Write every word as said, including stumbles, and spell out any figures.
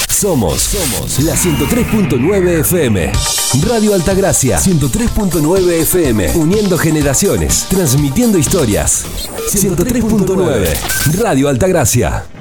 Somos, somos la ciento tres punto nueve F M. Radio Altagracia, ciento tres punto nueve F M. Uniendo generaciones, transmitiendo historias. ciento tres punto nueve. Radio Altagracia.